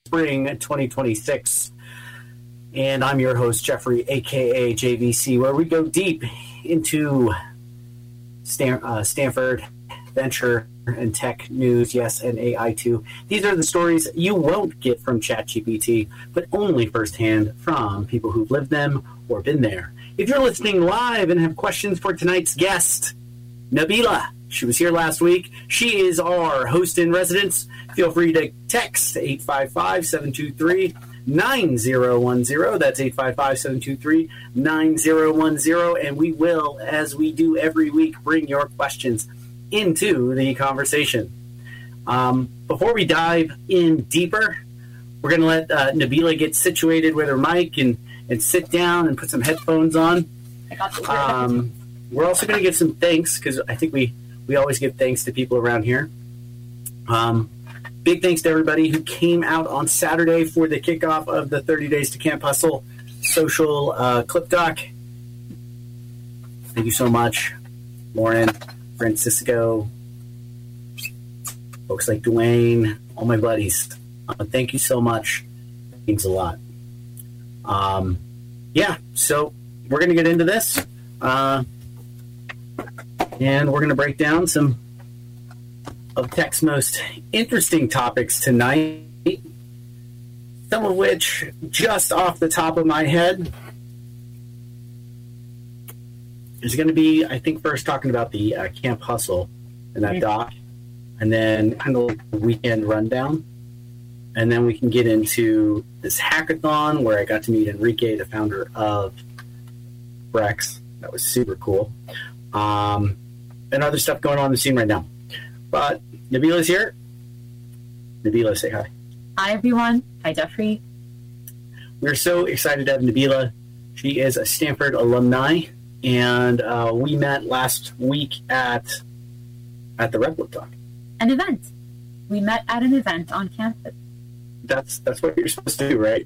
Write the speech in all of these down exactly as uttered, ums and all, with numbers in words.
spring twenty twenty-six. And I'm your host, Jeffrey, a k a. J V C, where we go deep into Stan- uh, Stanford venture and tech news, yes, and A I too. These are the stories you won't get from ChatGPT, but only firsthand from people who've lived them or been there. If you're listening live and have questions for tonight's guest, Nabila, she was here last week. She is our host in residence. Feel free to text eight five five, seven two three, nine zero one zero. That's eight five five, seven two three, nine zero one zero. And we will, as we do every week, bring your questions into the conversation. Um, before we dive in deeper, we're going to let uh, Nabila get situated with her mic and, and sit down and put some headphones on. Um, we're also going to give some thanks, because I think we, we always give thanks to people around here. Um, big thanks to everybody who came out on Saturday for the kickoff of the thirty Days to Camp Hustle social uh, clip doc. Thank you so much, Lauren, Francisco, folks like Dwayne, all my buddies. Uh, thank you so much. It means a lot. Um, yeah, so we're going to get into this. Uh, and we're going to break down some of tech's most interesting topics tonight. Some of which, just off the top of my head, is going to be, I think, first talking about the uh, Camp Hustle and that doc, and then kind of like the weekend rundown. And then we can get into this hackathon where I got to meet Enrique, the founder of Brex. That was super cool. Um, and other stuff going on in the scene right now. But Nabila's here. Nabila, say hi. Hi, everyone. Hi, Jeffrey. We're so excited to have Nabila. She is a Stanford alumni, and uh, we met last week at at the Replit Talk. An event. We met at an event on campus. That's that's what you're supposed to do, right?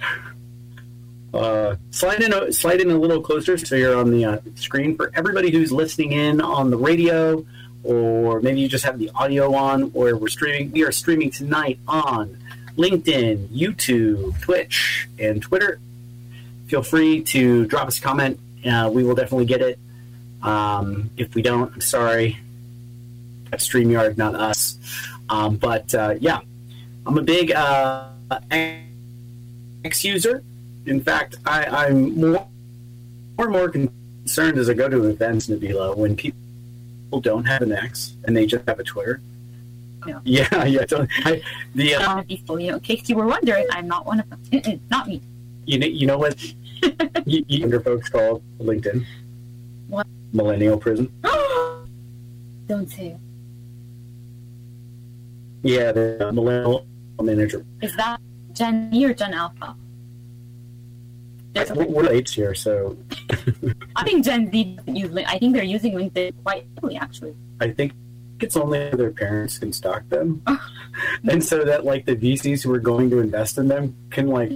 uh, slide in a, slide in a little closer so you're on the uh, screen. For everybody who's listening in on the radio, or maybe you just have the audio on, or we're streaming. We are streaming tonight on LinkedIn, YouTube, Twitch, and Twitter. Feel free to drop us a comment. Uh, we will definitely get it. Um, if we don't, I'm sorry. That's StreamYard, not us. Um, but uh, yeah, I'm a big uh, X user. In fact, I, I'm more, more and more concerned as I go to events, Nabila, when people don't have an X and they just have a Twitter. No. Yeah, yeah. I, the uh, people, you know, in case you were wondering, I'm not one of them. Mm-mm, not me. You know, you know what you, younger folks call LinkedIn? What? Millennial prison. Don't say. Yeah, the uh, millennial manager. Is that Gen Z or Gen Alpha? I, we're late here, so. I think Gen Z doesn't use LinkedIn. I think they're using LinkedIn quite heavily, actually. I think it's only their parents can stalk them. And so that, like, the V Cs who are going to invest in them can, like,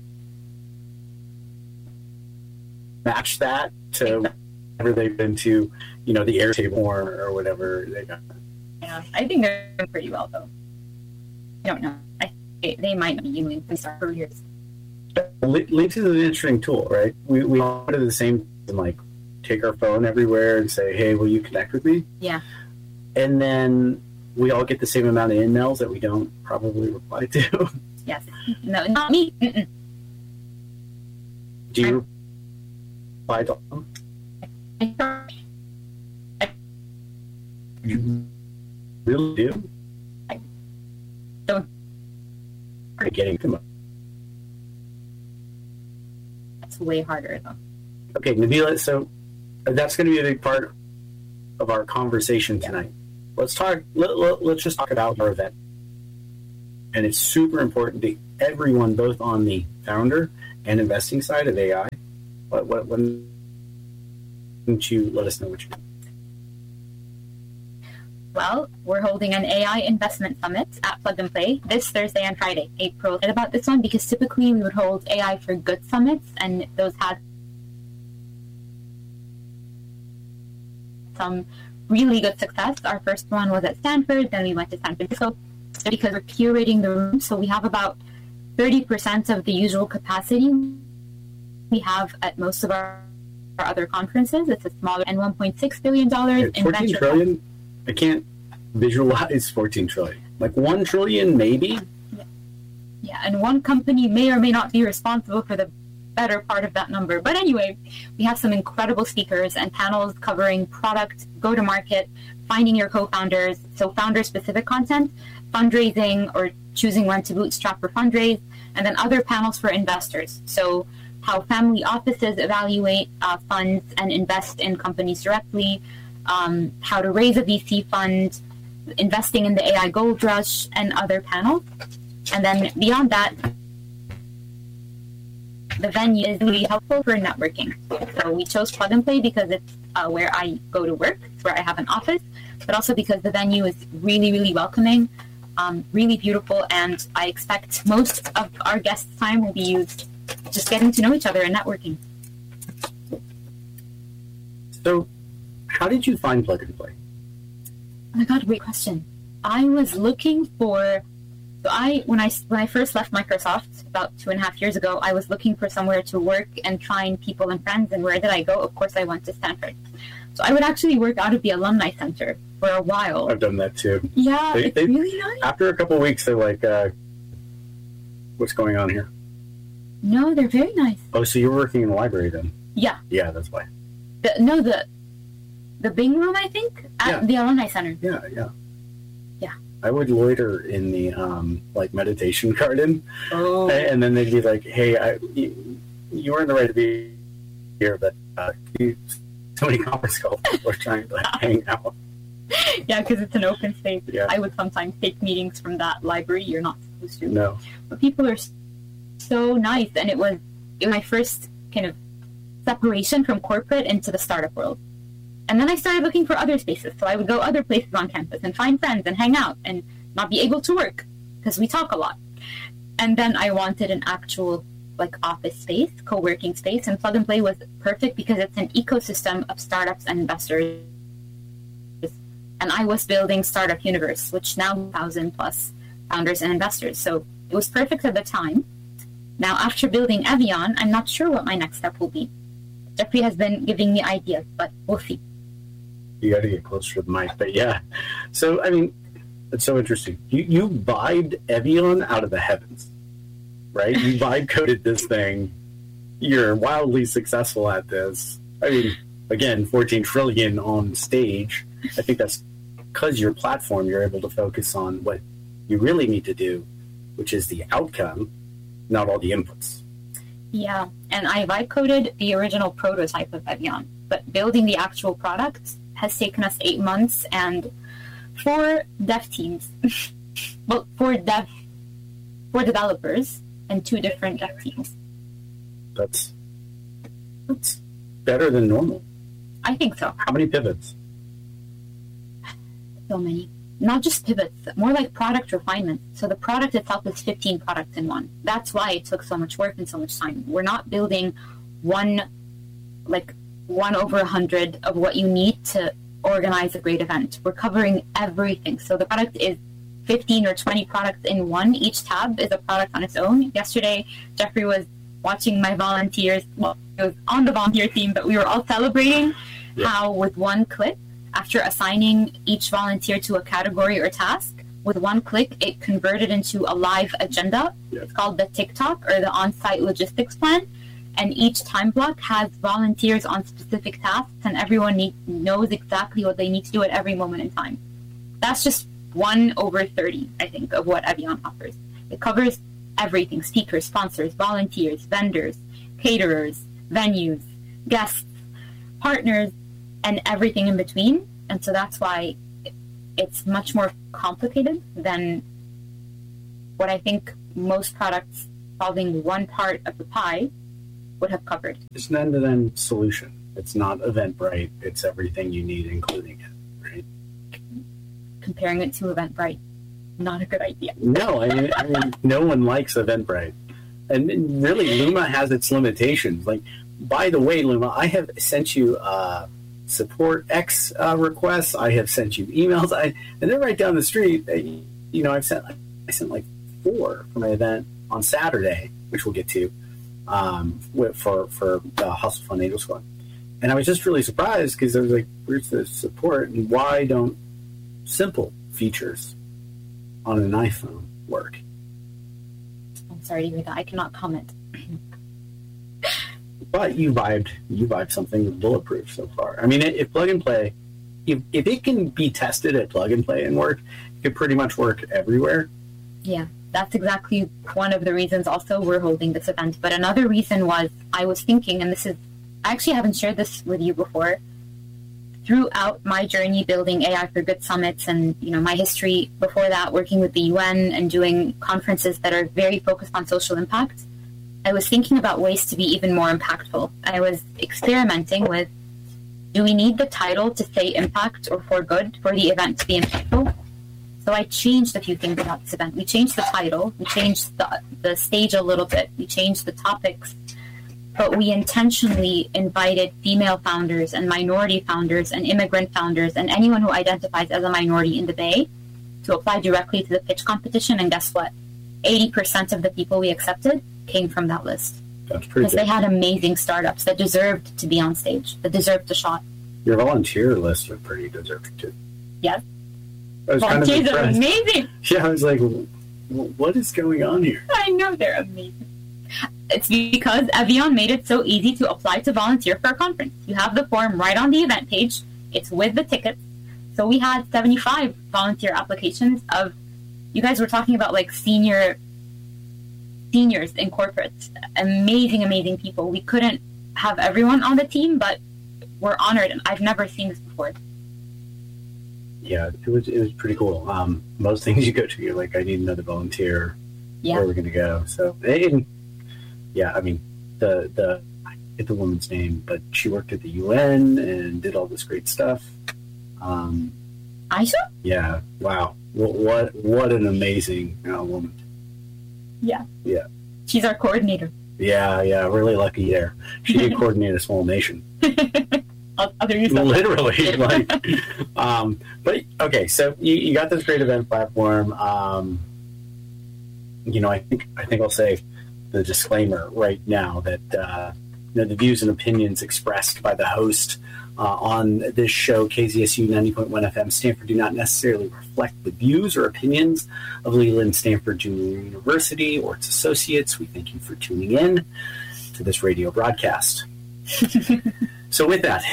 match that to whatever they've been to, you know, the Airtable or, or whatever they got. Yeah, I think they're doing pretty well, though. I don't know. I, they might not be using LinkedIn for years. LinkedIn is an interesting tool, right? We we all do the same, and like take our phone everywhere and say, "Hey, will you connect with me?" Yeah. And then we all get the same amount of emails that we don't probably reply to. Yes. No, not me. Mm-mm. Do you reply to them? You really do? I don't. Are getting them? That's way harder, though. Okay, Nabila, so that's going to be a big part of our conversation tonight. Let's talk. Let, let, let's just talk about our event, and it's super important to everyone, both on the founder and investing side of A I. What? What? Why don't you let us know what you do? Well, we're holding an A I investment summit at Plug and Play this Thursday and Friday, April. And about this one, because typically we would hold A I for Good summits, and those had some really good success. Our first one was at Stanford, then we went to San Francisco because we're curating the room. So we have about thirty percent of the usual capacity we have at most of our, our other conferences. It's a smaller, and one point six billion dollars in fourteen venture trillion? capital. I can't visualize fourteen trillion. Like one trillion, maybe? Yeah. yeah, and one company may or may not be responsible for the better part of that number. But anyway, we have some incredible speakers and panels covering product, go-to-market, finding your co-founders, so founder-specific content, fundraising or choosing when to bootstrap or fundraise, and then other panels for investors. So how family offices evaluate uh, funds and invest in companies directly, um, how to raise a V C fund, investing in the A I gold rush, and other panels. And then beyond that, the venue is really helpful for networking. So we chose Plug and Play because it's uh, where I go to work, it's where I have an office, but also because the venue is really, really welcoming, um, really beautiful, and I expect most of our guests' time will be used just getting to know each other and networking. So, how did you find Plug and Play? Oh my God, great question. I was looking for, so I, when I, when I first left Microsoft about two and a half years ago, I was looking for somewhere to work and find people and friends, and where did I go? Of course, I went to Stanford. So I would actually work out of the Alumni Center for a while. I've done that too. Yeah, They- it's they- really nice. After a couple of weeks, they're like, uh, what's going on here? No, they're very nice. Oh, so you're working in the library then? Yeah. Yeah, that's why. The, no, the the Bing Room, I think, at Yeah. the Alumni Center. Yeah, yeah. Yeah. I would loiter in the, um, like, meditation garden. Oh. And then they'd be like, hey, I, you, you earned the right to be here, but uh, you, so many conference calls people are trying to like, hang out. Yeah, because it's an open space. Yeah. I would sometimes take meetings from that library. You're not supposed to. No. But people are so nice, and it was, it was my first kind of separation from corporate into the startup world. And then I started looking for other spaces. So I would go other places on campus and find friends and hang out and not be able to work because we talk a lot. And then I wanted an actual like office space, co-working space, and Plug and Play was perfect because it's an ecosystem of startups and investors. And I was building Startup Universe, which now one thousand plus founders and investors. So it was perfect at the time. Now, after building Evian, I'm not sure what my next step will be. Jeffrey has been giving me ideas, but we'll see. You got to get closer to the mic, but yeah. So, I mean, it's so interesting. You, you vibed Evian out of the heavens, right? You vibe coded this thing. You're wildly successful at this. I mean, again, fourteen trillion on stage. I think that's because your platform, you're able to focus on what you really need to do, which is the outcome, not all the inputs. Yeah, and I vibe coded the original prototype of Evian, but building the actual product has taken us eight months and four dev teams. Well, four dev, four developers and two different dev teams. That's that's better than normal. I think so. How many pivots? So many. Not just pivots, more like product refinement. So the product itself is fifteen products in one. That's why it took so much work and so much time. We're not building one, like one over a hundred of what you need to organize a great event. We're covering everything. So the product is fifteen or twenty products in one. Each tab is a product on its own. Yesterday, Jeffrey was watching my volunteers. Well, it was on the volunteer team, but we were all celebrating Yeah. how with one click, after assigning each volunteer to a category or task, with one click, it converted into a live agenda. Yeah. It's called the TikTok or the on-site logistics plan. And each time block has volunteers on specific tasks, and everyone need, knows exactly what they need to do at every moment in time. That's just one over thirty, I think, of what Evian offers. It covers everything: speakers, sponsors, volunteers, vendors, caterers, venues, guests, partners, and everything in between. And so that's why it's much more complicated than what I think most products solving one part of the pie would have covered. It's an end-to-end solution. It's not Eventbrite. It's everything you need, including it, right? Comparing it to Eventbrite, not a good idea. No, I mean, I mean, no one likes Eventbrite. And really, Luma has its limitations. Like, by the way, Luma, I have sent you uh, support X uh, requests. I have sent you emails. I, and they're right down the street. You know, I've sent, I sent like four for my event on Saturday, which we'll get to, um, for for the Hustle Fund Angel Squad. And I was just really surprised because I was like, where's the support? And why don't simple features on an iPhone work? I'm sorry to hear that. I cannot comment. But you vibed, you vibed something with Bulletproof so far. I mean, if plug and play, if, if it can be tested at plug and play and work, it could pretty much work everywhere. Yeah, that's exactly one of the reasons also we're holding this event. But another reason was I was thinking, and this is, I actually haven't shared this with you before, throughout my journey building A I for Good summits and, you know, my history before that, working with the U N and doing conferences that are very focused on social impact, I was thinking about ways to be even more impactful. I was experimenting with, do we need the title to say impact or for good for the event to be impactful? So I changed a few things about this event. We changed the title, we changed the, the stage a little bit, we changed the topics, but we intentionally invited female founders and minority founders and immigrant founders and anyone who identifies as a minority in the Bay to apply directly to the pitch competition. And guess what? eighty percent of the people we accepted came from that list. That's pretty Because they had amazing startups that deserved to be on stage, that deserved a shot. Your volunteer list are pretty deserving too. Yes. I was kind of Volunteers are impressed. amazing. Yeah, I was like, what is going on here? I know they're amazing. It's because Evian made it so easy to apply to volunteer for a conference. You have the form right on the event page. It's with the tickets. So we had seventy-five volunteer applications of, you guys were talking about like senior, seniors in corporate. Amazing, amazing people. We couldn't have everyone on the team, but we're honored. And I've never seen this before. Yeah, it was it was pretty cool. Um, most things you go to, you're like, I need another volunteer. Yeah. Where are we going to go? So, and, yeah, I mean, the the I forget the woman's name, but she worked at the U N and did all this great stuff. Um, Aisha? yeah, wow, what what, what an amazing uh, woman. Yeah. Yeah. She's our coordinator. Yeah, yeah, really lucky there. She did coordinate a small nation. Other use of Literally, like, um, but okay. So you, you got this great event platform. Um, you know, I think I think I'll say the disclaimer right now that uh, you know, the views and opinions expressed by the host uh, on this show, K Z S U ninety point one F M Stanford, do not necessarily reflect the views or opinions of Leland Stanford Junior University or its associates. We thank you for tuning in to this radio broadcast. So with that,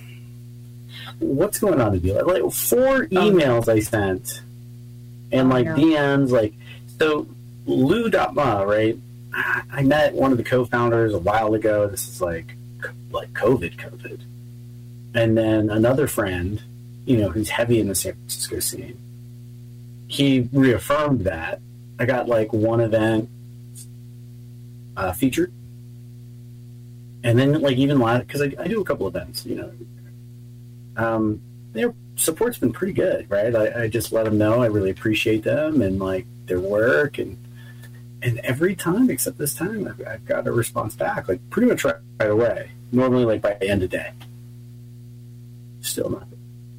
what's going on, Nabila? Like four emails I sent and like no. D Ms, like, so Lou.ma, right? I met one of the co-founders a while ago. This is like, like COVID, COVID. And then another friend, you know, who's heavy in the San Francisco scene, he reaffirmed that. I got like one event uh, featured. And then, like, even last, because I, I do a couple events, you know, um, their support's been pretty good, right? I, I just let them know I really appreciate them and, like, their work. And and every time, except this time, I've, I've got a response back, like, pretty much right, right away. Normally, like, by the end of the day. Still nothing.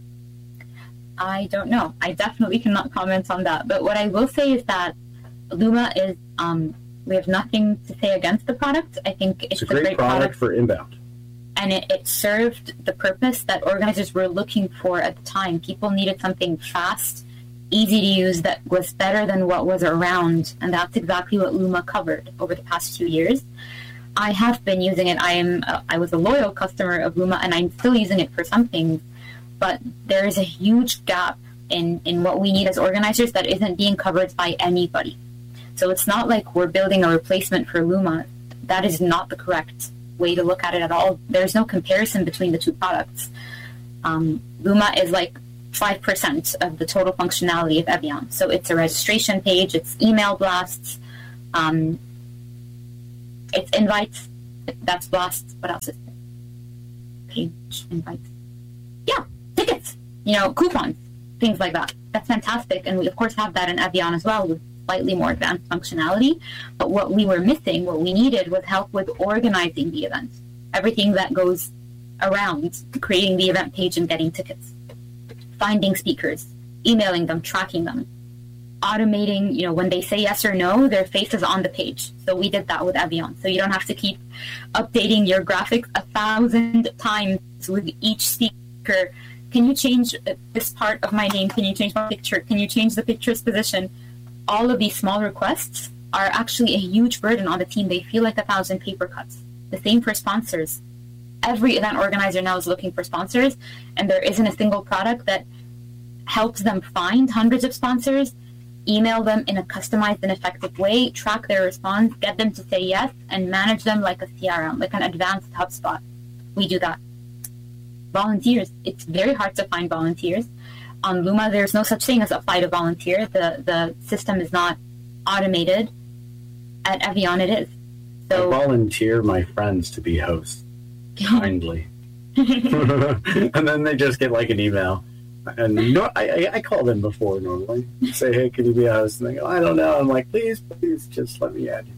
I don't know. I definitely cannot comment on that. But what I will say is that Luma is... um. We have nothing to say against the product. I think it's, it's a great, a great product, product for inbound. And it, it served the purpose that organizers were looking for at the time. People needed something fast, easy to use, that was better than what was around. And that's exactly what Luma covered over the past few years. I have been using it. I am. Uh, I was a loyal customer of Luma, and I'm still using it for some things. But there is a huge gap in, in what we need as organizers that isn't being covered by anybody. So it's not like we're building a replacement for Luma. That is not the correct way to look at it at all. There's no comparison between the two products. Um, Luma is like five percent of the total functionality of Evian. So it's a registration page, it's email blasts, um, it's invites, that's blasts. What else is there? Page, invites. Yeah, tickets, you know, coupons, things like that. That's fantastic. And we, of course, have that in Evian as well with slightly more advanced functionality. But what we were missing, what we needed, was help with organizing the event. Everything that goes around creating the event page and getting tickets. Finding speakers, emailing them, tracking them. automating, you know, when they say yes or no, their face is on the page. So we did that with Evian. So you don't have to keep updating your graphics a thousand times with each speaker. Can you change this part of my name? Can you change my picture? Can you change the picture's position? All of these small requests are actually a huge burden on the team. They feel like a thousand paper cuts. The same for sponsors. Every event organizer now is looking for sponsors, and there isn't a single product that helps them find hundreds of sponsors, email them in a customized and effective way, track their response, get them to say yes, and manage them like a C R M, like an advanced HubSpot. We do that. Volunteers. It's very hard to find volunteers. On Luma, there's no such thing as apply to volunteer. The the system is not automated. At Evian, it is. So I volunteer my friends to be hosts, kindly. And then they just get like an email. And no, I, I call them before normally. Say, hey, can you be a host? And they go, I don't know. I'm like, please, please, just let me add.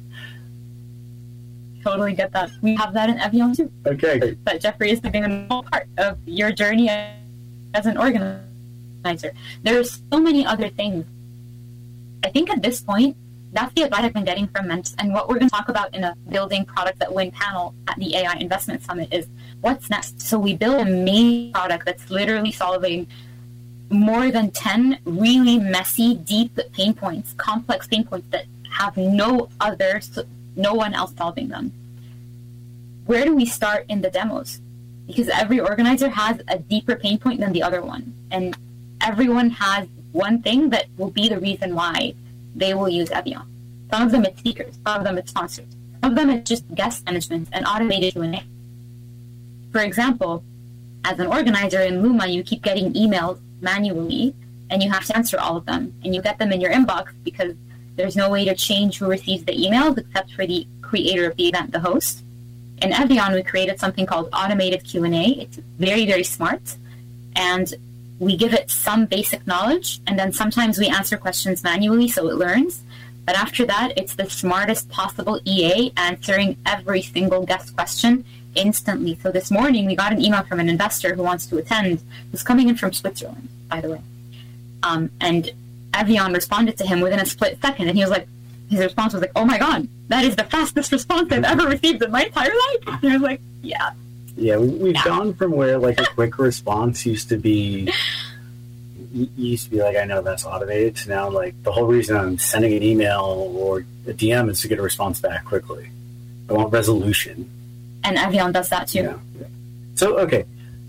Totally get that. We have that in Evian too. Okay. But Jeffrey is doing a normal part of your journey as an organizer. There's so many other things. I think at this point, that's the advice I've been getting from mentors. And what we're going to talk about in a Building Product That Win panel at the A I Investment Summit is what's next. So we build a main product that's literally solving more than ten really messy, deep pain points, complex pain points that have no other, no one else solving them. Where do we start in the demos? Because every organizer has a deeper pain point than the other one. And everyone has one thing that will be the reason why they will use Evian. Some of them it's speakers, some of them it's sponsors, some of them it's just guest management and automated Q and A. For example, as an organizer in Luma, you keep getting emails manually and you have to answer all of them, and you get them in your inbox because there's no way to change who receives the emails except for the creator of the event, the host. In Evian, we created something called automated Q and A. It's very, very smart, and we give it some basic knowledge, and then sometimes we answer questions manually so it learns. But after that, it's the smartest possible E A answering every single guest question instantly. So this morning, we got an email from an investor who wants to attend, who's coming in from Switzerland, by the way. Um, and Evian responded to him within a split second, and he was like, his response was like, oh my God, that is the fastest response I've ever received in my entire life. And I was like, yeah. Yeah, we, we've yeah. gone from where like a quick response used to be, used to be like, I know that's automated, to now like the whole reason I'm sending an email or a D M is to get a response back quickly. I want resolution. And Evian does that too. Yeah. yeah. So, okay.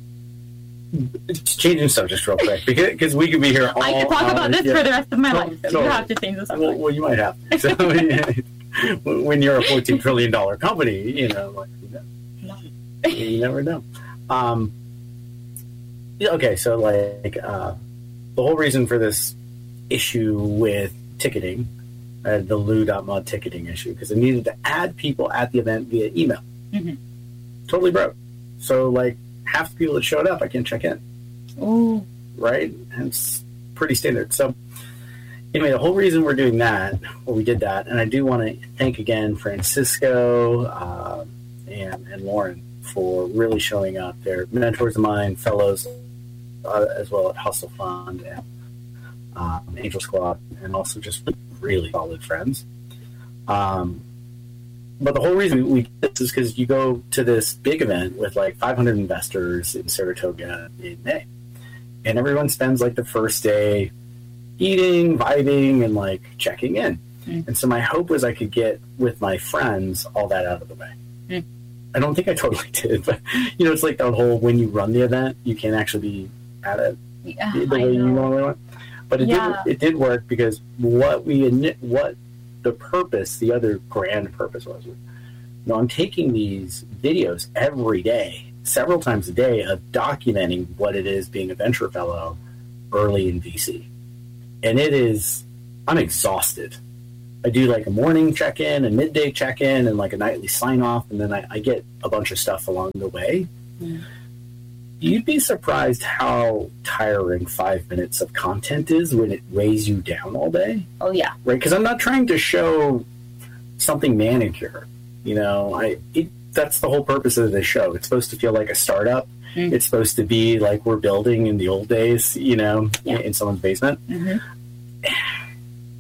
Changing subjects real quick, because, because we could be here all I could talk about this yeah. for the rest of my so, life, so, so you have to change the subject. Well, well, you might have to. So, when you're a fourteen trillion dollars company, you know, like, you know. You never know. Um, yeah, okay, so like uh, the whole reason for this issue with ticketing, uh, the Loo.mod ticketing issue, because I needed to add people at the event via email. Mm-hmm. Totally broke. So like half the people that showed up, I can't check in. Ooh. Right? And it's pretty standard. So anyway, the whole reason we're doing that, well, we did that, and I do want to thank again Francisco uh, and, and Lauren for really showing up. They're mentors of mine, fellows, uh, as well at Hustle Fund and um, Angel Squad, and also just really solid friends. Um, but the whole reason we did this is because you go to this big event with like five hundred investors in Saratoga in May, and everyone spends like the first day eating, vibing, and like checking in. Mm. And so my hope was I could get with my friends all that out of the way. Mm. I don't think I totally did, but you know, it's like that whole when you run the event, you can't actually be at it yeah, the way you normally want. But it yeah. did it did work, because what we what the purpose, the other grand purpose was, you know, I'm taking these videos every day, several times a day, of documenting what it is being a venture fellow early in V C, and it is I'm exhausted. I do like a morning check-in, a midday check-in, and like a nightly sign-off, and then I, I get a bunch of stuff along the way. Mm. You'd be surprised how tiring five minutes of content is when it weighs you down all day. Oh, yeah. Right? Because I'm not trying to show something manicured. You know, I it, that's the whole purpose of the show. It's supposed to feel like a startup. Mm. It's supposed to be like we're building in the old days, you know, yeah. in, in someone's basement. Mm-hmm.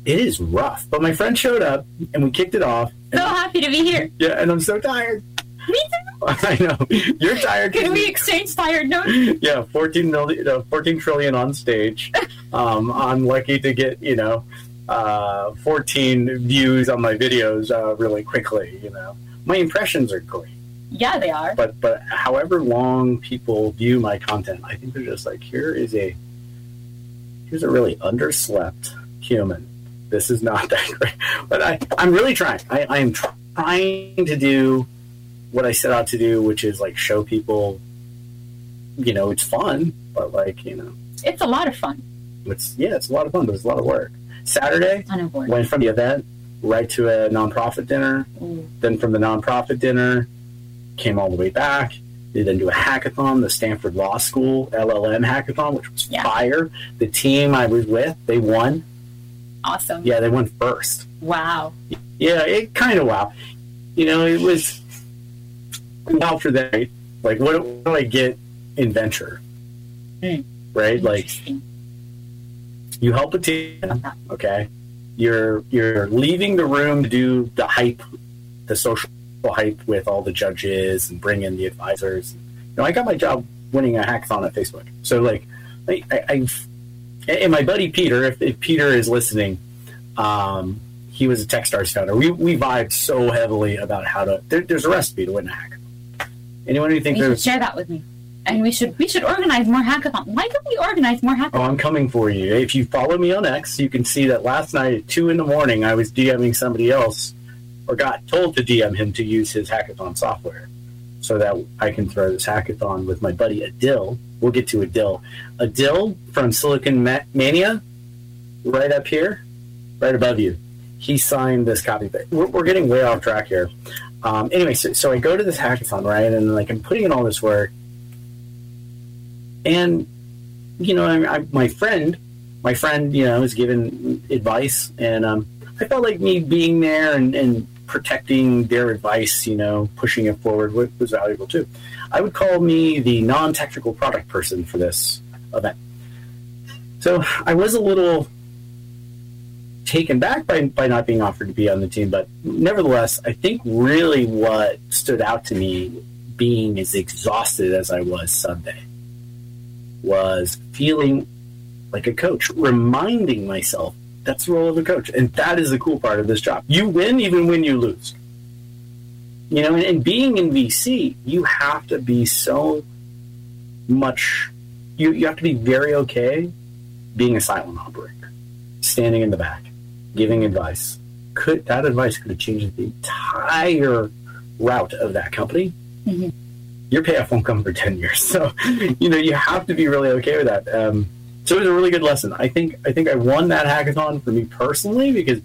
It is rough. But my friend showed up, and we kicked it off. So happy to be here. Yeah, and I'm so tired. Me too. I know. You're tired. Can we exchange tired notes? Yeah, fourteen million, uh, fourteen trillion on stage. Um, I'm lucky to get, you know, uh, fourteen views on my videos uh, really quickly, you know. My impressions are great. Yeah, they are. But but however long people view my content, I think they're just like, here is a here's a really underslept human. This is not that great. But I, I'm really trying. I, I am trying to do what I set out to do, which is like show people, you know, it's fun, but like, you know. It's a lot of fun. It's yeah, it's a lot of fun, but it's a lot of work. Saturday, Unavoidable. went from the event right to a nonprofit dinner. Ooh. Then from the nonprofit dinner, came all the way back. They then do a hackathon, the Stanford Law School L L M hackathon, which was Yeah. fire. The team I was with, they won. Awesome. Yeah, they won first. Wow. Yeah, it kind of wow. You know, it was wow for them. Right? Like, what, what do I get in venture? Mm. Right? Like, Interesting. you help a team, okay? You're you're leaving the room to do the hype, the social hype with all the judges and bring in the advisors. You know, I got my job winning a hackathon at Facebook. So, like, I, I, I've and my buddy Peter, if, if Peter is listening, um, he was a Techstars founder. We we vibed so heavily about how to. There, there's a recipe to win a hackathon. Anyone who thinks You should there's share that with me. And we should we should organize more hackathons. Why don't we organize more hackathons? Oh, I'm coming for you. If you follow me on X, you can see that last night at two in the morning, I was DMing somebody else, or got told to D M him to use his hackathon software, so that I can throw this hackathon with my buddy Adil. We'll get to Adil. Adil from Silicon Ma- Mania, right up here, right above you. He signed this copy. But we're, we're getting way off track here. Um, anyway, so, so I go to this hackathon, right, and like I'm putting in all this work. And, you know, I, I, my friend, my friend, you know, is giving advice, and um, I felt like me being there and, and protecting their advice, you know, pushing it forward was, was valuable too. I would call me the non-technical product person for this event. So I was a little taken back by, by not being offered to be on the team, but nevertheless, I think really what stood out to me, being as exhausted as I was Sunday, was feeling like a coach, reminding myself that's the role of a coach. And that is the cool part of this job. You win even when you lose. You know, and, and being in V C, you have to be so much, you, you have to be very okay being a silent operator, standing in the back, giving advice. Could that advice could have changed the entire route of that company? Mm-hmm. Your payoff won't come for ten years. So, you know, you have to be really okay with that. Um, so it was a really good lesson. I think I think I won that hackathon for me personally because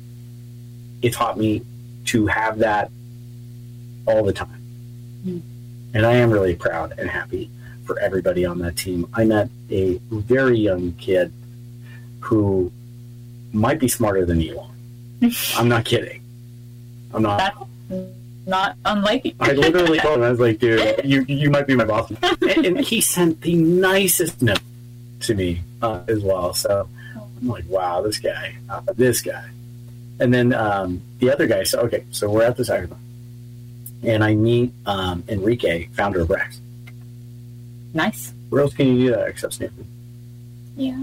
it taught me to have that all the time. Mm. And I am really proud and happy for everybody on that team. I met a very young kid who might be smarter than Elon. I'm not kidding. I'm not. That's not unlikely. I literally told him, I was like, dude, you you might be my boss. And, and he sent the nicest note to me uh, as well. So I'm like, wow, this guy, uh, this guy. And then um, the other guy, so okay, so we're at this hackathon. And I meet um, Enrique, founder of Rex. Nice. Where else can you do that except Stanford? Yeah.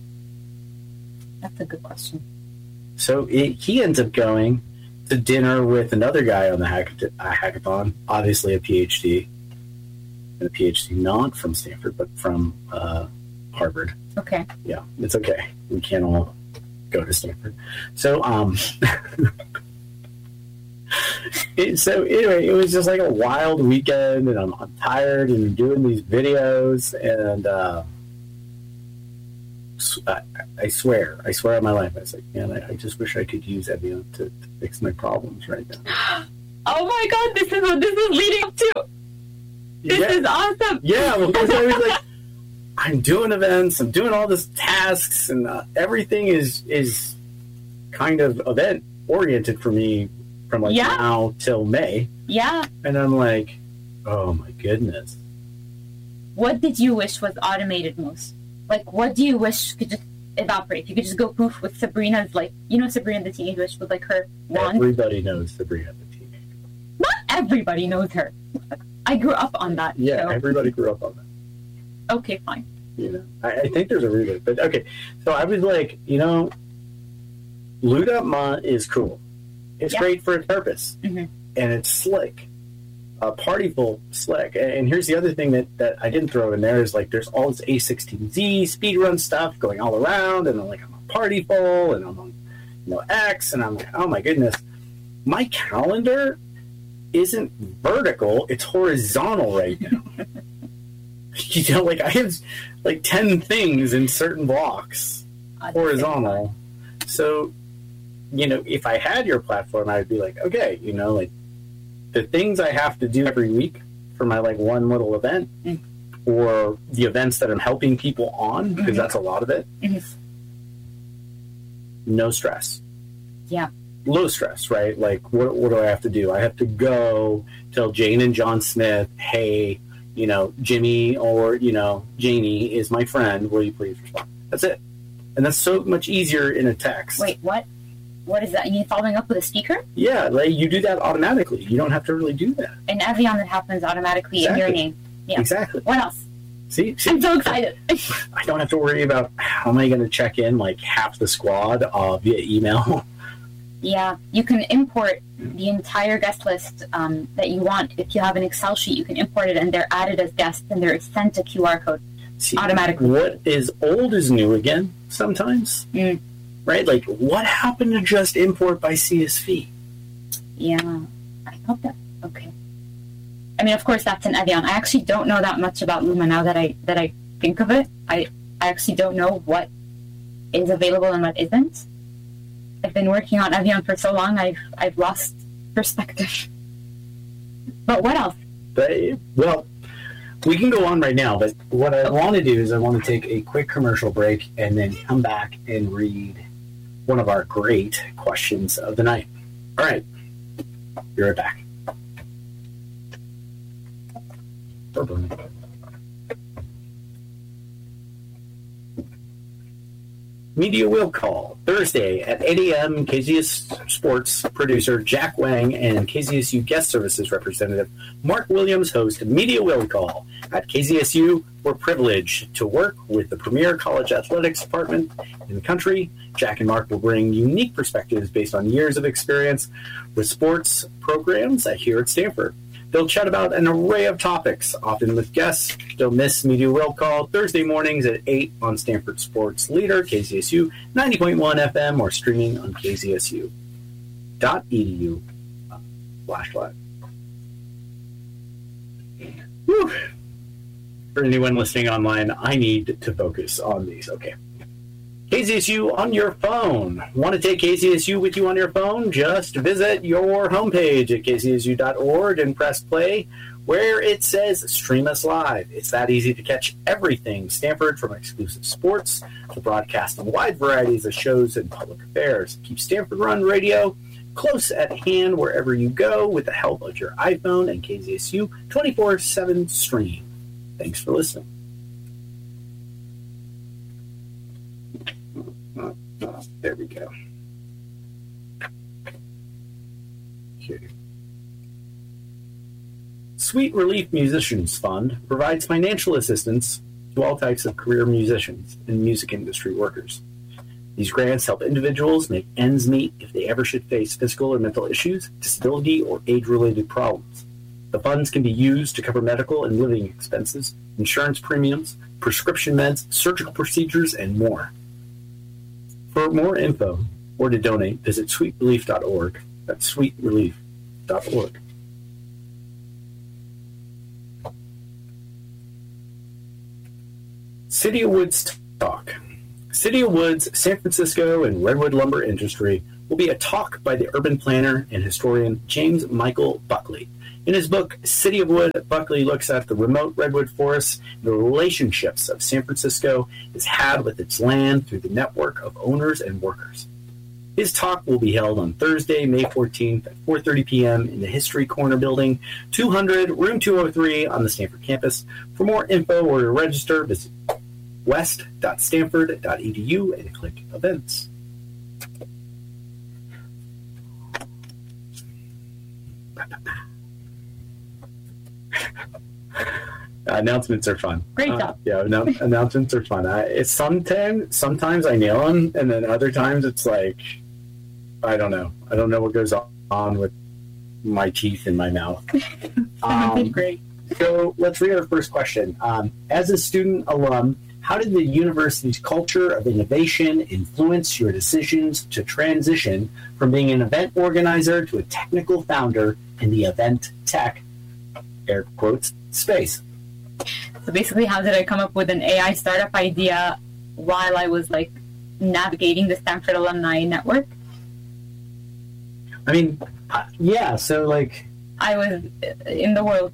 That's a good question. So it, he ends up going to dinner with another guy on the hackath- uh, hackathon, obviously a PhD, and a PhD not from Stanford, but from uh, Harvard. Okay. Yeah, it's okay. We can't all go to Stanford. So, um, it, so anyway, it was just like a wild weekend, and I'm, I'm tired and doing these videos, and uh, I, I swear, I swear on my life, I was like, man, I, I just wish I could use Evian to, to fix my problems right now. Oh my god, this is what this is leading up to. This yeah. is awesome. Yeah, well, because I was like, I'm doing events, I'm doing all these tasks, and uh, everything is is kind of event oriented for me from like yeah. now till May. Yeah. And I'm like, oh my goodness. What did you wish was automated most? Like, what do you wish could just evaporate. You could just go poof with Sabrina's, like, you know, Sabrina the Teenage Witch with like her wand. Everybody knows Sabrina the Teenage Witch. Not everybody knows her. I grew up on that. Yeah, so. everybody grew up on that. Okay, fine. You know, I, I think there's a reboot, but okay. So I was like, you know, Luda Ma is cool. It's yeah. great for its purpose, mm-hmm. and it's slick. Uh, Partyful slick. And, and here's the other thing that, that I didn't throw in there is like there's all this A sixteen Z speedrun stuff going all around, and I'm like I'm on Partyful, and I'm on you know X, and I'm like, oh my goodness, my calendar isn't vertical; it's horizontal right now. You know, like I have like ten things in certain blocks, horizontal. So, you know, if I had your platform, I'd be like, okay, you know, like the things I have to do every week for my like one little event, mm-hmm. or the events that I'm helping people on, because mm-hmm. that's a lot of it. Mm-hmm. No stress. Yeah. Low stress, right? Like, what what do I have to do? I have to go tell Jane and John Smith, hey, you know, Jimmy or, you know, Janie is my friend. Will you please respond? That's it. And that's so much easier in a text. Wait, what? What is that? You mean following up with a speaker? Yeah, like you do that automatically. You don't have to really do that. In Evian, it happens automatically exactly. in your name. Yeah. Exactly. What else? See, see? I'm so excited. I don't have to worry about how am I going to check in like half the squad uh, via email. Yeah, you can import the entire guest list um, that you want. If you have an Excel sheet, you can import it, and they're added as guests, and they're sent a Q R code See, automatically. What is old is new again sometimes, mm. right? Like, what happened to just import by C S V? Yeah, I thought that. Okay. I mean, of course, that's an Evian. I actually don't know that much about Luma now that I that I think of it. I, I actually don't know what is available and what isn't. I've been working on Evian for so long, I've I've lost perspective. But what else? But, well, we can go on right now, but what I okay. want to do is I want to take a quick commercial break and then come back and read one of our great questions of the night. All right. Be right back. Media Will Call, Thursday at eight a.m. K Z S Sports producer Jack Wang and K Z S U Guest Services representative Mark Williams host Media Will Call. At K Z S U, we're privileged to work with the premier college athletics department in the country. Jack and Mark will bring unique perspectives based on years of experience with sports programs here at Stanford. They'll chat about an array of topics, often with guests. Don't miss Media Will Call Thursday mornings at eight on Stanford Sports Leader, K Z S U ninety point one F M, or streaming on k z s u dot e d u slash live. Whew. For anyone listening online, I need to focus on these. Okay. K Z S U on your phone. Want to take K Z S U with you on your phone? Just visit your homepage at k z s u dot org and press play where it says Stream Us Live. It's that easy to catch everything Stanford, from exclusive sports to broadcasting wide varieties of shows and public affairs. Keep Stanford Run Radio close at hand wherever you go with the help of your iPhone and K Z S U twenty-four seven stream. Thanks for listening. Oh, oh, there we go. Okay. Sweet Relief Musicians Fund provides financial assistance to all types of career musicians and music industry workers. These grants help individuals make ends meet if they ever should face physical or mental issues, disability, or age-related problems. The funds can be used to cover medical and living expenses, insurance premiums, prescription meds, surgical procedures, and more. For more info or to donate, visit sweet relief dot org. That's sweet relief dot org. City of Woods Talk. City of Woods, San Francisco, and redwood lumber industry will be a talk by the urban planner and historian James Michael Buckley. In his book, City of Wood, Buckley looks at the remote redwood forests and the relationships of San Francisco has had with its land through the network of owners and workers. His talk will be held on Thursday, May fourteenth at four thirty p.m. in the History Corner Building, two hundred, room two oh three on the Stanford campus. For more info or to register, visit west dot stanford dot e d u and click events. Announcements are fun. Great job. Uh, yeah, no, announcements are fun. I, it's sometimes sometimes I nail them, and then other times it's like I don't know. I don't know what goes on with my teeth in my mouth. Um, Great. So let's read our first question. Um, as a student alum, how did the university's culture of innovation influence your decisions to transition from being an event organizer to a technical founder in the event tech, air quotes, space? So basically, how did I come up with an A I startup idea while I was like navigating the Stanford Alumni Network? I mean, uh, yeah, so like... I was in the world.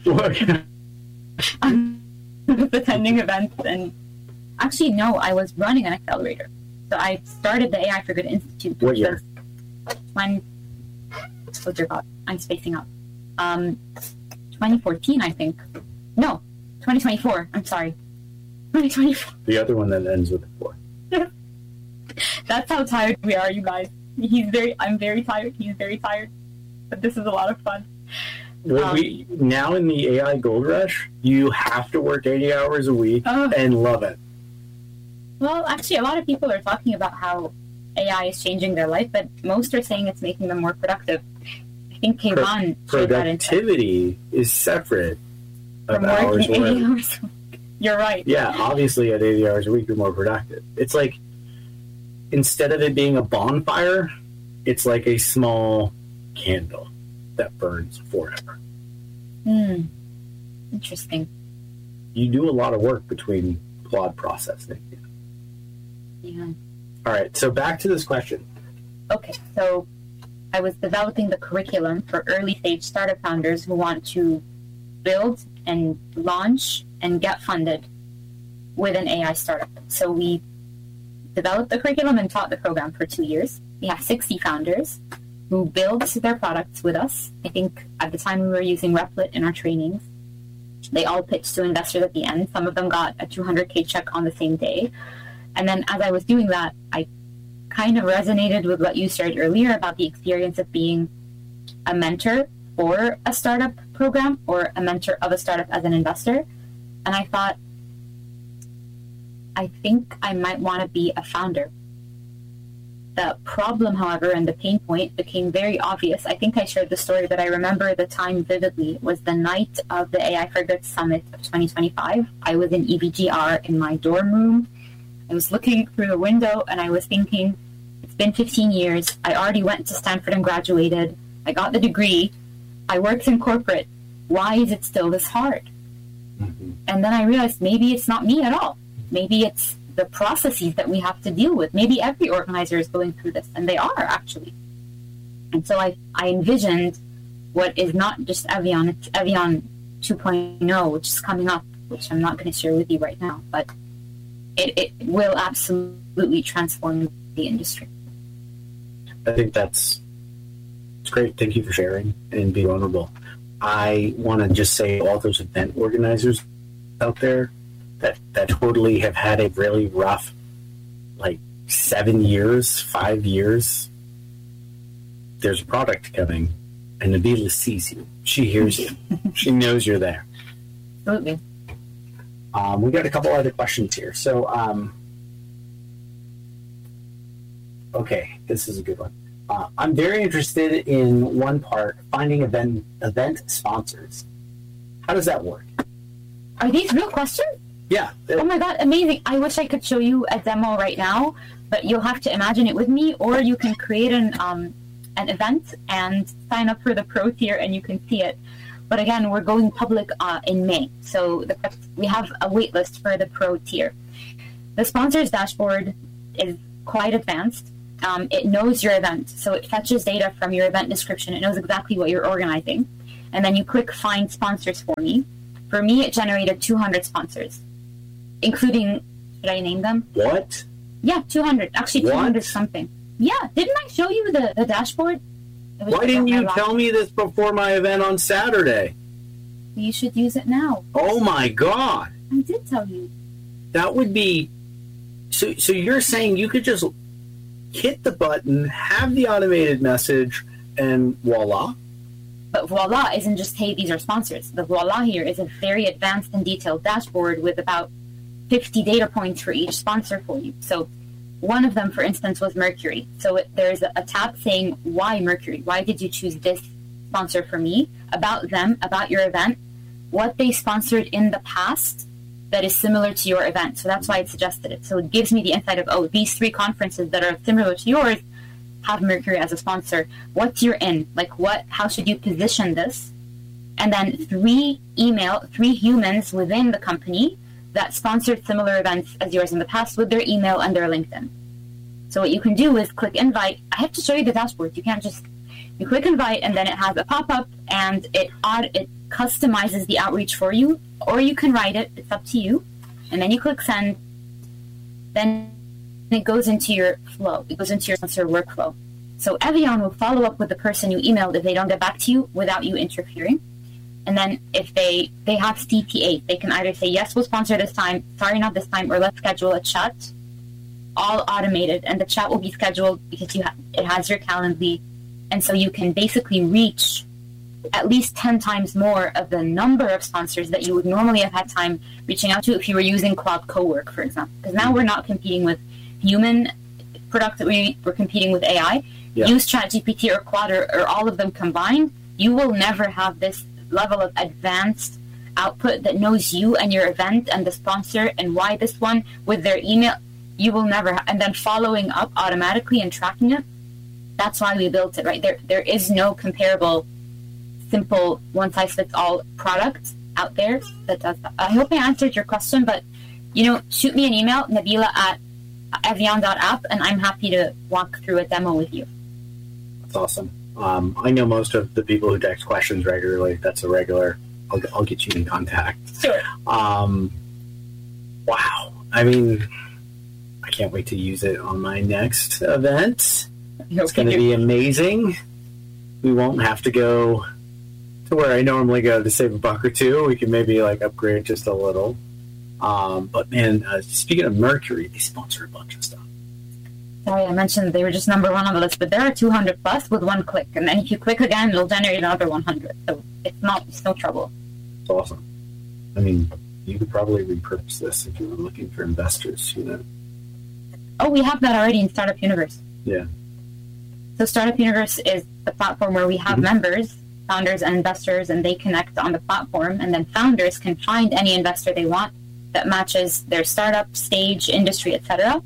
I was attending events and... Actually, no, I was running an accelerator. So I started the A I for Good Institute. What year? When... Oh, dear God, I'm spacing out. Um, twenty fourteen, I think. No, twenty twenty-four. I'm sorry. twenty twenty-four. The other one that ends with a four. That's how tired we are, you guys. He's very. I'm very tired. He's very tired. But this is a lot of fun. Well, Um, we, now in the A I gold rush, you have to work eighty hours a week Oh. and love it. Well, actually, a lot of people are talking about how A I is changing their life, but most are saying it's making them more productive. I think Kayvon shared that insight. Productivity is separate of From hours working eighty worked. hours a week. You're right. Yeah, obviously at eighty hours a week, you're more productive. It's like, instead of it being a bonfire, it's like a small candle that burns forever. Hmm. Interesting. You do a lot of work between Claude processing. Yeah. All right, so back to this question. Okay, so I was developing the curriculum for early stage startup founders who want to build and launch and get funded with an A I startup. So we developed the curriculum and taught the program for two years. We have sixty founders who build their products with us. I think at the time we were using Replit in our trainings. They all pitched to investors at the end. Some of them got a two hundred K check on the same day. And then as I was doing that, I kind of resonated with what you shared earlier about the experience of being a mentor for a startup program or a mentor of a startup as an investor. And I thought, I think I might want to be a founder. The problem, however, and the pain point became very obvious. I think I shared the story, but I remember the time vividly. It was the night of the A I for Good Summit of twenty twenty-five. I was in E V G R in my dorm room. I was looking through the window and I was thinking, it's been fifteen years. I already went to Stanford and graduated. I got the degree. I worked in corporate. Why is it still this hard? Mm-hmm. And then I realized maybe it's not me at all. Maybe it's the processes that we have to deal with. Maybe every organizer is going through this, and they are actually. And so I, I envisioned what is not just Evian, it's Evian two point oh, which is coming up, which I'm not going to share with you right now, but it, it will absolutely transform the industry. I think that's it's great. Thank you for sharing and being vulnerable. I want to just say all those event organizers out there that, that totally have had a really rough, like seven years, five years. There's a product coming, and Nabila sees you. She hears you. She knows you're there. Absolutely. Um, we got a couple other questions here. So, um, okay, this is a good one. Uh, I'm very interested in one part, finding event event sponsors. How does that work? Are these real questions? Yeah. Oh my god, amazing. I wish I could show you a demo right now, but you'll have to imagine it with me, or you can create an um, an event and sign up for the pro tier and you can see it. But again, we're going public uh, in May, so the, we have a wait list for the pro tier. The sponsors dashboard is quite advanced. Um, it knows your event, so it fetches data from your event description. It knows exactly what you're organizing. And then you click Find Sponsors for me. For me, it generated two hundred sponsors, including, should I name them? What? Yeah, two hundred. Actually, two hundred What? something. Yeah, didn't I show you the, the dashboard? It was Why didn't you my tell last- me this before my event on Saturday? You should use it now. Oh my God. I did tell you. that would be so. So you're saying you could just hit the button, have the automated message, and voila. But voila isn't just, hey, these are sponsors. The voila here is a very advanced and detailed dashboard with about fifty data points for each sponsor for you. So one of them, for instance, was Mercury. So it, there's a, a tab saying, why Mercury? Why did you choose this sponsor for me? About them, about your event, what they sponsored in the past that is similar to your event. So that's why it suggested it. So it gives me the insight of, oh, these three conferences that are similar to yours have Mercury as a sponsor. What's your in? Like, what? How should you position this? And then three email, three humans within the company that sponsored similar events as yours in the past with their email and their LinkedIn. So what you can do is click invite. I have to show you the dashboard. You can't just, you click invite and then it has a pop-up and it odd it customizes the outreach for you, or you can write it. It's up to you. And then you click send. Then it goes into your flow. It goes into your sponsor workflow. So Evian will follow up with the person you emailed if they don't get back to you without you interfering. And then if they, they have C T A, they can either say, yes, we'll sponsor this time, sorry, not this time, or let's schedule a chat, all automated. And the chat will be scheduled because you ha- it has your Calendly. And so you can basically reach at least ten times more of the number of sponsors that you would normally have had time reaching out to if you were using Cloud Cowork, for example. Because now we're not competing with human products, that we, we're competing with A I. Yeah. Use ChatGPT or Claude or, or all of them combined, you will never have this level of advanced output that knows you and your event and the sponsor and why this one with their email. You will never ha- and then following up automatically and tracking it. That's why we built it, right? There there is no comparable simple one size fits all product out there that does that. I hope I answered your question, but you know, shoot me an email, Nabila at evian dot app, and I'm happy to walk through a demo with you. That's awesome. Um, I know most of the people who text questions regularly. That's a regular. I'll, I'll get you in contact. Sure. Um, wow. I mean, I can't wait to use it on my next event. It's going to be amazing. We won't have to go to where I normally go to save a buck or two. We can maybe like upgrade just a little. Um, but man, uh, speaking of Mercury, they sponsor a bunch of stuff. Sorry, I mentioned they were just number one on the list, but there are two hundred plus with one click. And then if you click again, it'll generate another one hundred. So it's not, it's no trouble. It's awesome. I mean, you could probably repurpose this if you were looking for investors, you know. Oh, we have that already in Startup Universe. Yeah. So Startup Universe is the platform where we have mm-hmm. members, founders, and investors, and they connect on the platform. And then founders can find any investor they want that matches their startup, stage, industry, et cetera.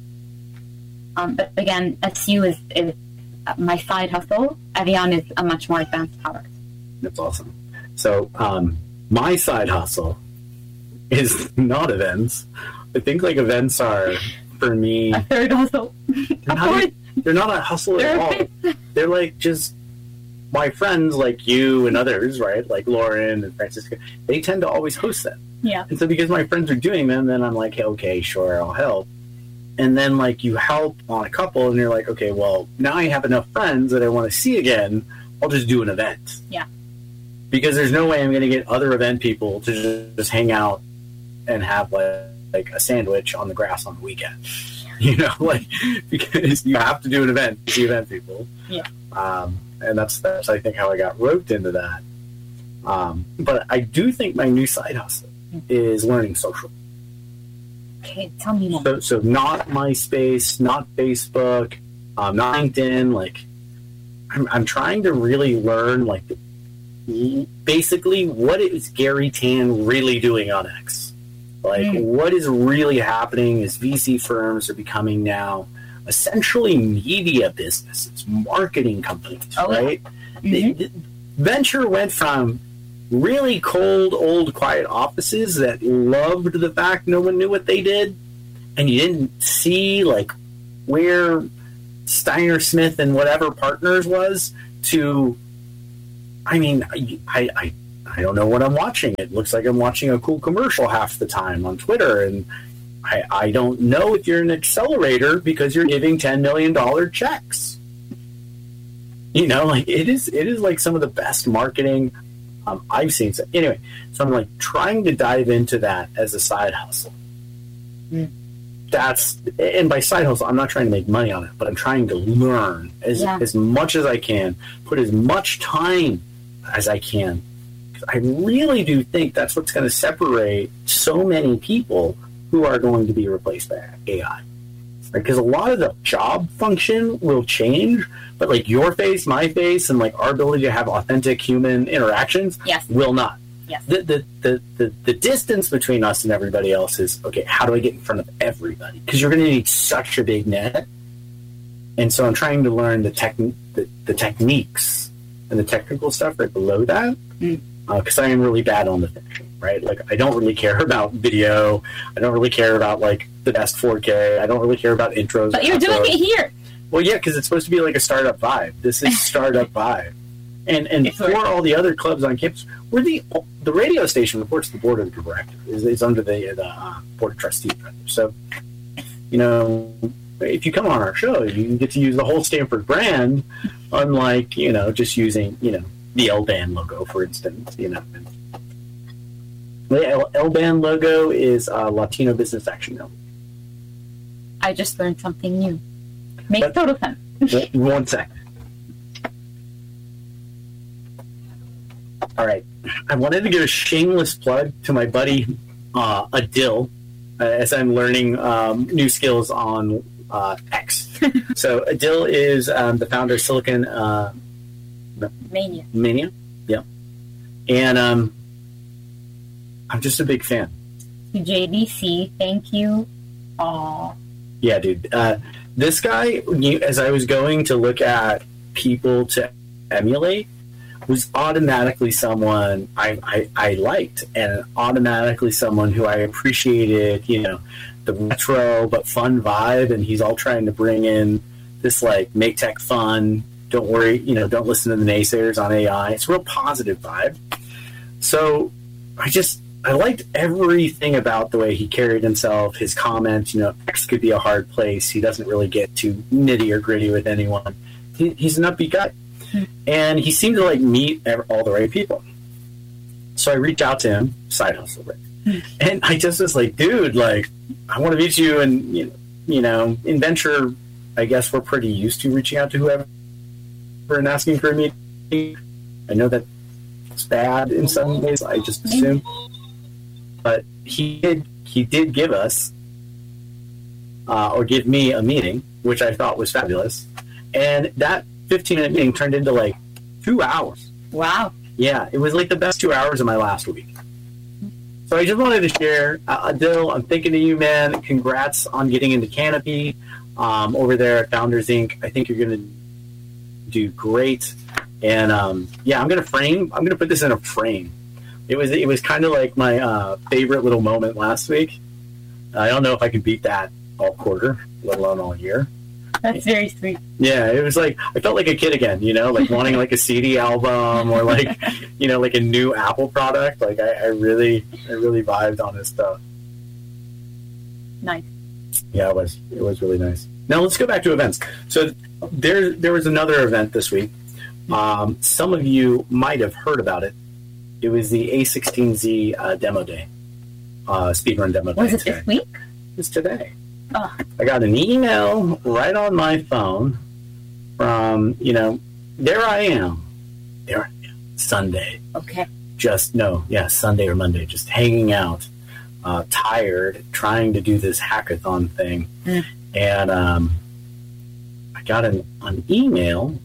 Um, but again, S U is, is my side hustle. Evian is a much more advanced product. That's awesome. So um, my side hustle is not events. I think like events are, for me... A third hustle. They're not, they're not a hustle at all. They're like just my friends like you and others, right? Like Lauren and Francisca. They tend to always host them. Yeah. And so because my friends are doing them, then I'm like, hey, okay, sure, I'll help. And then, like, you help on a couple, and you're like, okay, well, now I have enough friends that I want to see again. I'll just do an event. Yeah. Because there's no way I'm going to get other event people to just, just hang out and have, like, like, a sandwich on the grass on the weekend. You know, like, because you have to do an event to see event people. Yeah. Um, and that's, that's, I think, how I got roped into that. Um, but I do think my new side hustle is learning social. Okay, tell me more. So, so not MySpace, not Facebook, um, not LinkedIn. Like, I'm, I'm trying to really learn, like, basically what is Gary Tan really doing on X? Like, mm. what is really happening as V C firms are becoming now essentially media businesses, marketing companies, oh, right? Yeah. Mm-hmm. The, the venture went from really cold, old, quiet offices that loved the fact no one knew what they did, and you didn't see like where Steiner Smith and whatever partners was, to, I mean, I, I I don't know what I'm watching. It looks like I'm watching a cool commercial half the time on Twitter, and I, I don't know if you're an accelerator because you're giving ten million dollars checks. You know, like it is it is like some of the best marketing Um, I've seen. So anyway, so I'm like trying to dive into that as a side hustle. Mm. That's, and by side hustle, I'm not trying to make money on it, but I'm trying to learn as, Yeah. as much as I can, put as much time as I can. I really do think that's what's going to separate so many people who are going to be replaced by A I. Because a lot of the job function will change, but like your face, my face, and like our ability to have authentic human interactions Yes. will not. Yes. The, the, the, the, the distance between us and everybody else is, okay, how do I get in front of everybody? Because you're going to need such a big net. And so I'm trying to learn the, techn- the, the techniques and the technical stuff right below that. Mm. Because uh, I am really bad on the finishing, right? Like, I don't really care about video. I don't really care about, like, the best four K. I don't really care about intros. But you're doing it here. Well, yeah, because it's supposed to be like a startup vibe. This is startup vibe. And and It's for right. all the other clubs on campus, we're the the radio station reports to the board of directors. Is is under the, the uh, board of trustees. So, you know, if you come on our show, you get to use the whole Stanford brand, unlike, you know, just using, you know, the L-Band logo, for instance, you know. The L- L-Band logo is uh, Latino Business Action Network. I just learned something new. Makes But- total sense. One sec. All right. I wanted to give a shameless plug to my buddy uh, Adil uh, as I'm learning um, new skills on uh, X. So Adil is um, the founder of Silicon uh, Mania. Mania. Yeah. And um, I'm just a big fan. To J D C, thank you. Aw. Yeah, dude. Uh, this guy, you- as I was going to look at people to emulate, was automatically someone I, I, I liked, and automatically someone who I appreciated, you know, the retro but fun vibe. And he's all trying to bring in this, like, make tech fun. Don't worry, you know, don't listen to the naysayers on A I. It's a real positive vibe. So I just, I liked everything about the way he carried himself, his comments. You know, X could be a hard place. He doesn't really get too nitty or gritty with anyone. He, he's an upbeat guy. And he seemed to, like, meet ev- all the right people. So I reached out to him, side hustle, right? And I just was like, dude, like, I want to meet you. And, you know, you know, in venture, I guess we're pretty used to reaching out to whoever and asking for a meeting. I know that it's bad in some ways, I just assume. But he did, he did give us, uh, or give me a meeting, which I thought was fabulous. And that fifteen-minute meeting turned into, like, two hours. Wow. Yeah, it was like the best two hours of my last week. So I just wanted to share, uh, Adil, I'm thinking of you, man. Congrats on getting into Canopy um, over there at Founders Incorporated. I think you're going to do great. And um, yeah, I'm going to frame, I'm going to put this in a frame. It was, it was kind of like my uh, favorite little moment last week. I don't know if I can beat that all quarter, let alone all year. That's very sweet. Yeah, it was like, I felt like a kid again, you know, like wanting like a C D album or like, you know, like a new Apple product. Like I, I really, I really vibed on his stuff. Nice. Yeah, it was, it was really nice. Now let's go back to events. So there, there was another event this week. Um, some of you might have heard about it. It was the A sixteen Z uh, demo day, uh, speedrun demo day. Was it today. this week? It's today. Oh, I got an email right on my phone from, you know, there I am. There I am. Sunday. okay. Just, no, yeah, Sunday or Monday, just hanging out, uh, tired, trying to do this hackathon thing. Mm. And um, I got an, an email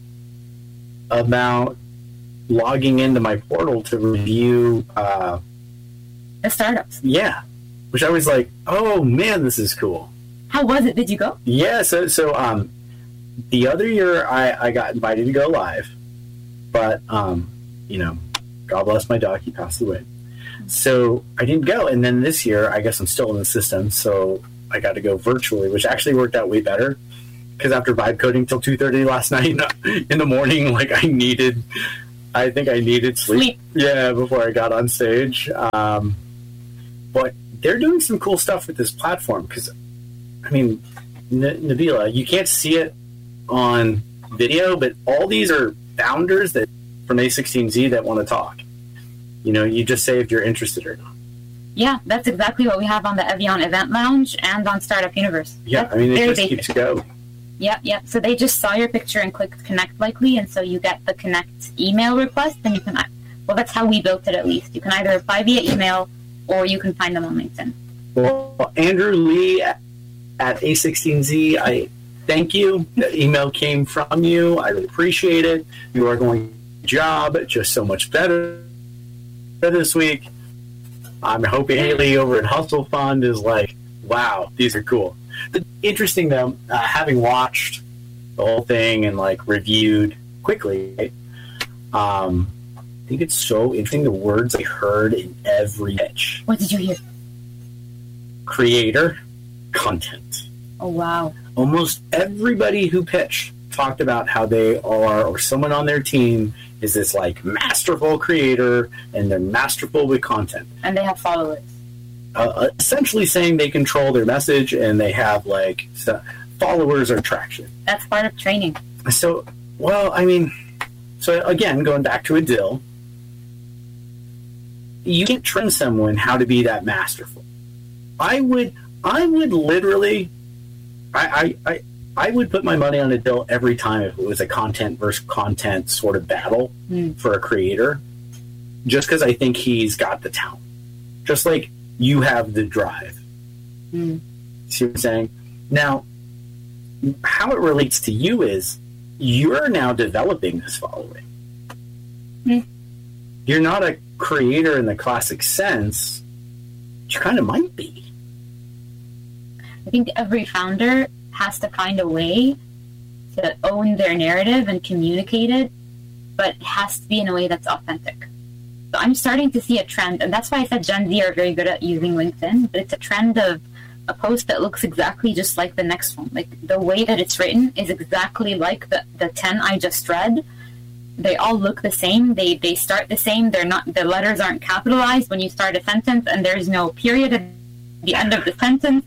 about logging into my portal to review, uh, The startups. yeah, which I was like, oh, man, this is cool. How was it? Did you go? Yeah, so so um, the other year I, I got invited to go live, but um, you know, God bless my dog, he passed away. So I didn't go, and then this year I guess I'm still in the system, so I got to go virtually, which actually worked out way better. Because after vibe coding till two thirty last night in the morning, like I needed, I think I needed sleep. Sleep. Yeah, before I got on stage. Um, but they're doing some cool stuff with this platform because. I mean, N- Nabila, you can't see it on video, but all these are founders that from A sixteen Z that want to talk. You know, you just say if you're interested or not. Yeah, that's exactly what we have on the Evian Event Lounge and on Startup Universe. Yeah, That's I mean, it very just basic. keeps going. Yep, yep. So they just saw your picture and clicked connect likely, and so you get the connect email request, and you can, well, that's how we built it at least. You can either reply via email or you can find them on LinkedIn. Well, Andrew Lee at, at A sixteen Z, I thank you. The email came from you. I appreciate it. You are going to job just so much better this week. I'm hoping Haley over at Hustle Fund is like, wow, these are cool. The, interesting though, uh, having watched the whole thing and like reviewed quickly, um, I think it's so interesting the words I heard in every pitch. What did you hear? Creator, content. Oh, wow. Almost everybody who pitched talked about how they are, or someone on their team is this like masterful creator and they're masterful with content. And they have followers. Uh, essentially saying they control their message and they have like followers or traction. That's part of training. So, well, I mean, so again, going back to Adil, you can't train someone how to be that masterful. I would, I would literally, I, I, I, I would put my money on Adil every time if it was a content versus content sort of battle mm. for a creator, just because I think he's got the talent. Just like you have the drive. Mm. See what I'm saying? Now, how it relates to you is you're now developing this following. Mm. You're not a creator in the classic sense. You kind of might be. I think every founder has to find a way to own their narrative and communicate it, but it has to be in a way that's authentic. So I'm starting to see a trend, and that's why I said Gen Z are very good at using LinkedIn, but it's a trend of a post that looks exactly just like the next one. Like the way that it's written is exactly like the, the ten I just read. They all look the same. They they start the same. They're not, the letters aren't capitalized when you start a sentence, and there's no period at the end of the sentence.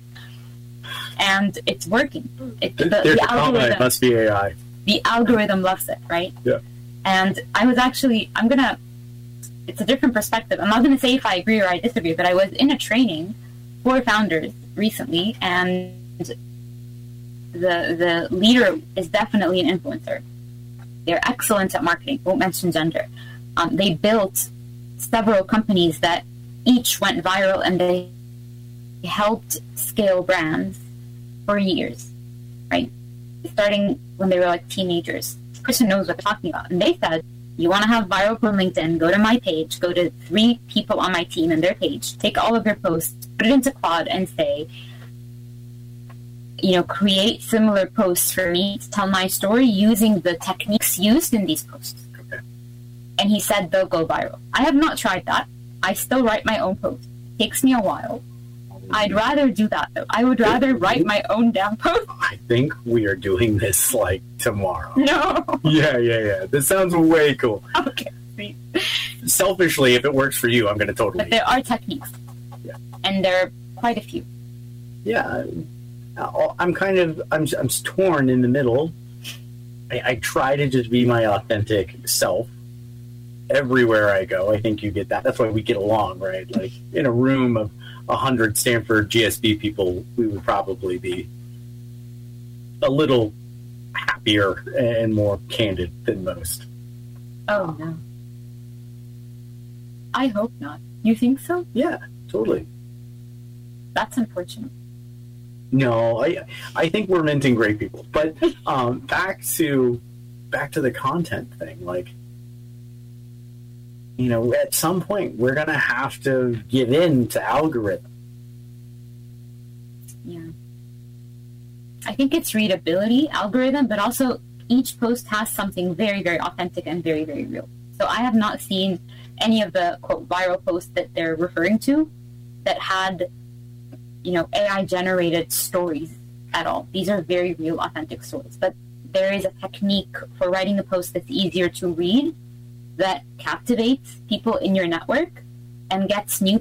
And it's working. It, the, There's the a comment, it must be A I. The algorithm loves it, right? Yeah. And I was actually, I'm going to, it's a different perspective. I'm not going to say if I agree or I disagree, but I was in a training for founders recently, and the the leader is definitely an influencer. They're excellent at marketing, won't mention gender. Um, they built several companies that each went viral, and they helped scale brands for years, right? Starting when they were like teenagers. This person knows what they're talking about. And they said, you want to have viral on LinkedIn, go to my page, go to three people on my team and their page, take all of their posts, put it into Claude and say, you know, create similar posts for me to tell my story using the techniques used in these posts. Okay. And he said they'll go viral. I have not tried that. I still write my own posts. It takes me a while. I'd rather do that, though. I would rather write my own damn post. I think we are doing this, like, tomorrow. No. Yeah, yeah, yeah. This sounds way cool. Okay, sweet. Selfishly, if it works for you, I'm going to totally... But there are techniques. Yeah. And there are quite a few. Yeah. I'm kind of... I'm, I'm torn in the middle. I, I try to just be my authentic self everywhere I go. I think you get that. That's why we get along, right? Like, in a room of a hundred Stanford G S B people, we would probably be a little happier and more candid than most. Oh, no. I hope not. You think so? Yeah, totally. That's unfortunate. No, I I think we're minting great people. But um, back to back to the content thing, like, you know, at some point, we're going to have to give in to algorithm. Yeah. I think it's readability, algorithm, but also each post has something very, very authentic and very, very real. So I have not seen any of the, quote, viral posts that they're referring to that had, you know, A I-generated stories at all. These are very real, authentic stories. But there is a technique for writing a post that's easier to read, that captivates people in your network and gets new